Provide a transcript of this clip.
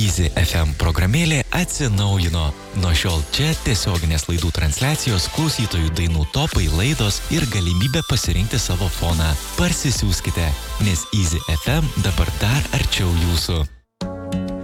Easy FM programėlė atsinaujino. Nuo šiol čia tiesioginės laidų transliacijos, klausytojų dainų topai, laidos ir galimybė pasirinkti savo foną. Parsisiųskite, nes Easy FM dabar dar arčiau jūsų.